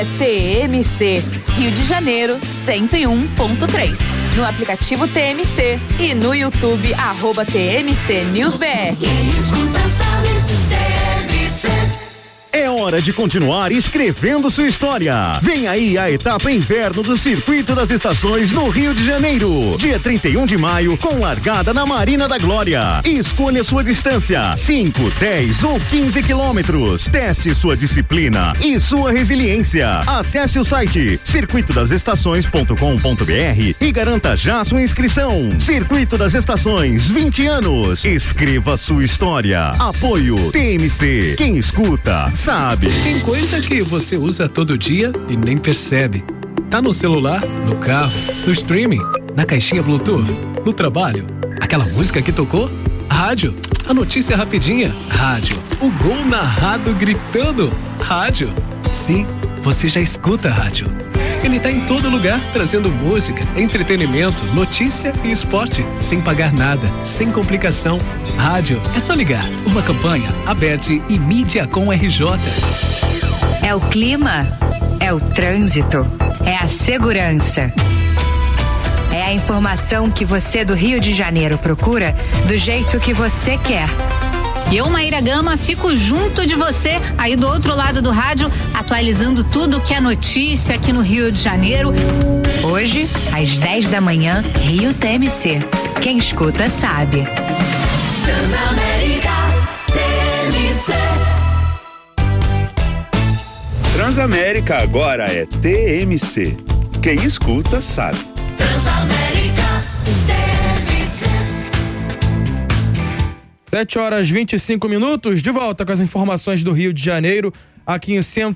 TMC, Rio de Janeiro, 101.3. No aplicativo TMC e no YouTube, @TMC News BR. É hora de continuar escrevendo sua história. Vem aí a etapa inverno do Circuito das Estações no Rio de Janeiro. Dia 31 de maio, com largada na Marina da Glória. Escolha sua distância: 5, 10 ou 15 quilômetros. Teste sua disciplina e sua resiliência. Acesse o site circuitodasestações.com.br e garanta já sua inscrição. Circuito das Estações, 20 anos. Escreva sua história. Apoio TMC. Quem escuta sabe. Tem coisa que você usa todo dia e nem percebe. Tá no celular, no carro, no streaming, na caixinha Bluetooth, no trabalho. Aquela música que tocou? Rádio. A notícia rapidinha? Rádio. O gol narrado gritando? Rádio. Sim, você já escuta a rádio. Ele tá em todo lugar, trazendo música, entretenimento, notícia e esporte, sem pagar nada, sem complicação. Rádio, é só ligar. Uma campanha, Aberte e Mídia com RJ. É o clima, é o trânsito, é a segurança. É a informação que você do Rio de Janeiro procura do jeito que você quer. Eu, Maíra Gama, fico junto de você, aí do outro lado do rádio, atualizando tudo que é notícia aqui no Rio de Janeiro. Hoje, às 10 da manhã, Rio TMC. Quem escuta sabe. Transamérica TMC. Transamérica agora é TMC. Quem escuta sabe. Transamérica TMC. 7h25, de volta com as informações do Rio de Janeiro, aqui em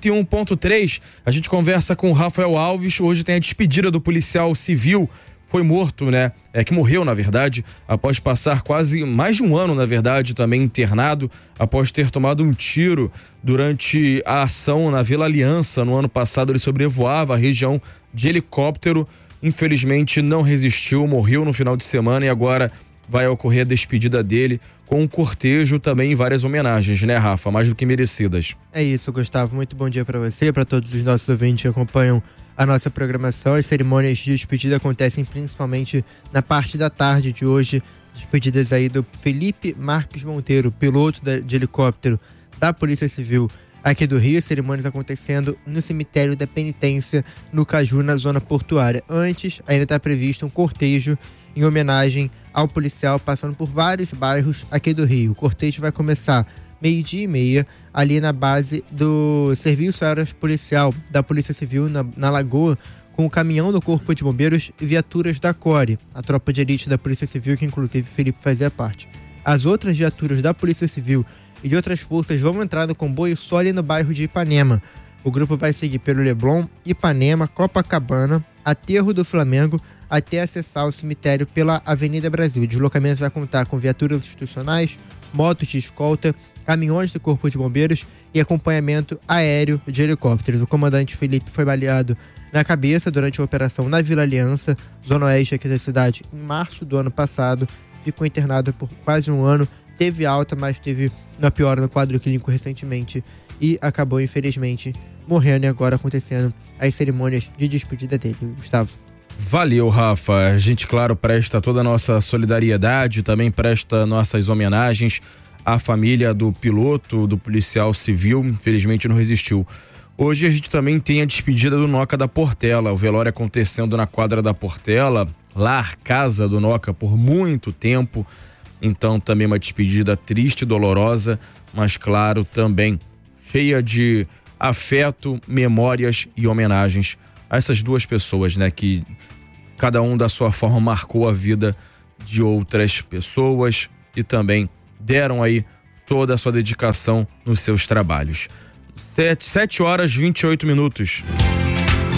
101.3. A gente conversa com o Rafael Alves. Hoje tem a despedida do policial civil. Foi morto, né? Que morreu, na verdade, após passar quase mais de um ano, na verdade, também internado, após ter tomado um tiro durante a ação na Vila Aliança. No ano passado, ele sobrevoava a região de helicóptero. Infelizmente, não resistiu, morreu no final de semana e agora vai ocorrer a despedida dele com um cortejo também e várias homenagens, né, Rafa? Mais do que merecidas. É isso, Gustavo. Muito bom dia para você, para todos os nossos ouvintes que acompanham a nossa programação. As cerimônias de despedida acontecem principalmente na parte da tarde de hoje. Despedidas aí do Felipe Marques Monteiro, piloto de helicóptero da Polícia Civil aqui do Rio. Cerimônias acontecendo no cemitério da Penitência, no Caju, na zona portuária. Antes, ainda está previsto um cortejo em homenagem ao policial, passando por vários bairros aqui do Rio. O cortejo vai começar 12h30, ali na base do Serviço Aeropolicial da Polícia Civil, na Lagoa, com o caminhão do Corpo de Bombeiros e viaturas da CORE, a tropa de elite da Polícia Civil, que inclusive o Felipe fazia parte. As outras viaturas da Polícia Civil e de outras forças vão entrar no comboio só ali no bairro de Ipanema. O grupo vai seguir pelo Leblon, Ipanema, Copacabana, Aterro do Flamengo, até acessar o cemitério pela Avenida Brasil. O deslocamento vai contar com viaturas institucionais, motos de escolta, caminhões do Corpo de Bombeiros e acompanhamento aéreo de helicópteros. O comandante Felipe foi baleado na cabeça durante a operação na Vila Aliança, zona oeste aqui da cidade, em março do ano passado. Ficou internado por quase um ano, teve alta, mas teve uma piora no quadro clínico recentemente e acabou, infelizmente, morrendo, e agora acontecendo as cerimônias de despedida dele. Gustavo. Valeu, Rafa. A gente, claro, presta toda a nossa solidariedade, também presta nossas homenagens à família do piloto, do policial civil. Infelizmente não resistiu. Hoje a gente também tem a despedida do Noca da Portela. O velório acontecendo na quadra da Portela, lar, casa do Noca por muito tempo. Então também uma despedida triste e dolorosa, mas claro, também cheia de afeto, memórias e homenagens a essas duas pessoas, né, que cada um da sua forma marcou a vida de outras pessoas e também deram aí toda a sua dedicação nos seus trabalhos. 7h28.